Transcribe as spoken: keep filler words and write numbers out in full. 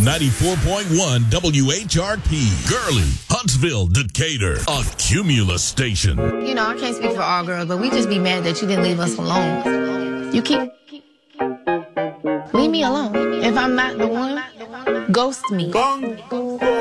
ninety-four point one W H R P, Gurley, Huntsville, Decatur, a Cumulus station. You know, I can't speak for all girls, but we just be mad that you didn't leave us alone. You keep... Leave me alone. If I'm not the one, ghost me.